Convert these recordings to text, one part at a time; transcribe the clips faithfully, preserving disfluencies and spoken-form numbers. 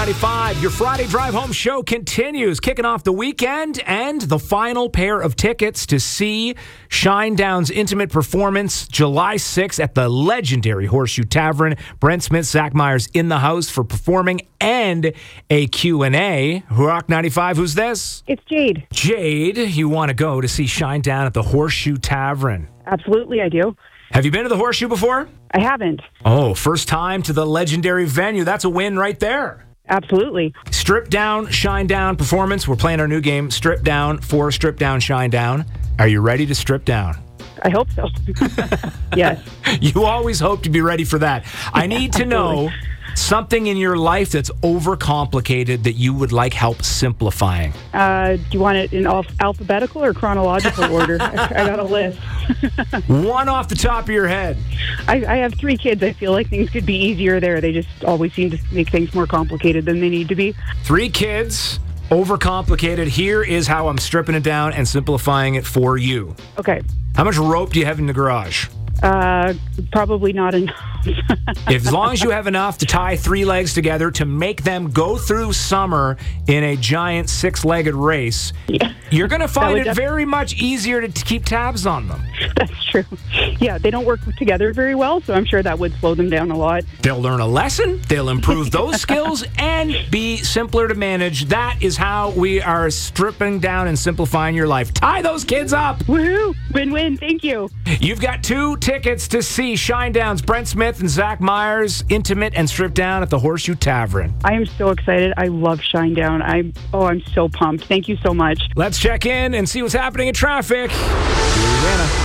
ninety-five, your Friday Drive Home show continues, kicking off the weekend and the final pair of tickets to see Shinedown's intimate performance July sixth at the legendary Horseshoe Tavern. Brent Smith, Zach Myers in the house for performing and a Q and A. Rock ninety-five, who's this? It's Jade. Jade, you want to go to see Shinedown at the Horseshoe Tavern. Absolutely, I do. Have you been to the Horseshoe before? I haven't. Oh, first time to the legendary venue. That's a win right there. Absolutely. Strip Down, Shinedown performance. We're playing our new game, Strip Down for Strip Down, Shinedown. Are you ready to strip down? I hope so. Yes. You always hope to be ready for that. I need to know something in your life that's overcomplicated that you would like help simplifying. Uh, do you want it in al- alphabetical or chronological order? I, I got a list. One off the top of your head. I, I have three kids. I feel like things could be easier there. They just always seem to make things more complicated than they need to be. Three kids, overcomplicated. Here is how I'm stripping it down and simplifying it for you. Okay. How much rope do you have in the garage? Uh, probably not enough. If, as long as you have enough to tie three legs together to make them go through summer in a giant six-legged race, Yeah. you're going to find it def- very much easier to t- keep tabs on them. That's true. Yeah, they don't work together very well, so I'm sure that would slow them down a lot. They'll learn a lesson, they'll improve those skills, and be simpler to manage. That is how we are stripping down and simplifying your life. Tie those kids up. Woohoo! Win-win. Thank you. You've got two tickets to see Shinedown's Brent Smith and Zach Myers intimate and stripped down at the Horseshoe Tavern. I am so excited. I love Shinedown. I oh, I'm so pumped. Thank you so much. Let's check in and see what's happening in traffic. Juliana.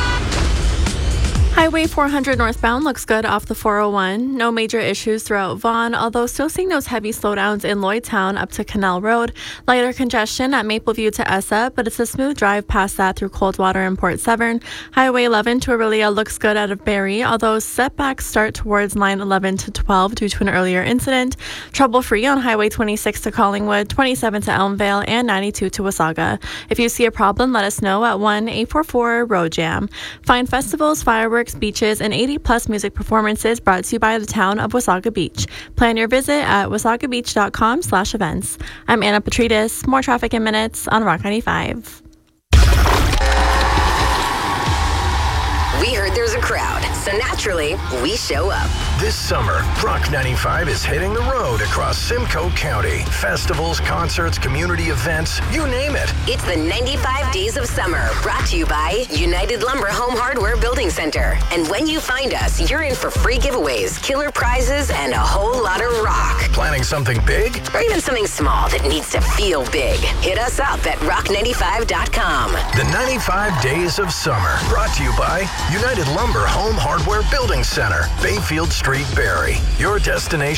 Highway four hundred northbound looks good off the four oh one. No major issues throughout Vaughan, although still seeing those heavy slowdowns in Lloydtown up to Canal Road. Lighter congestion at Mapleview to Essa, but it's a smooth drive past that through Coldwater and Port Severn. Highway eleven to Aurelia looks good out of Barrie, although setbacks start towards line eleven to twelve due to an earlier incident. Trouble-free on Highway twenty-six to Collingwood, twenty-seven to Elmvale, and ninety-two to Wasaga. If you see a problem, let us know at one eight four four road jam. Find festivals, fireworks, beaches, and eighty plus music performances brought to you by the town of Wasaga Beach. Plan your visit at wasagabeach.com slash events. I'm Anna Petrides. More traffic in minutes on Rock ninety-five. We heard there's a crowd, so naturally, we show up. This summer, Rock ninety-five is hitting the road across Simcoe County. Festivals, concerts, community events, you name it. It's the ninety-five Days of Summer, brought to you by United Lumber Home Hardware Building Center. And when you find us, you're in for free giveaways, killer prizes, and a whole lot of rock. Planning something big? Or even something small that needs to feel big. Hit us up at rock ninety-five dot com. The ninety-five Days of Summer, brought to you by United Lumber Home Hardware Building Center, Bayfield Street, Barrie. Your destination.